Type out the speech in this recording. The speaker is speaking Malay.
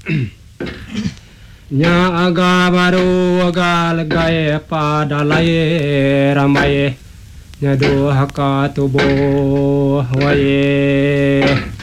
nya aga baru aga legai pada lai ramai nya do haka tubuh waye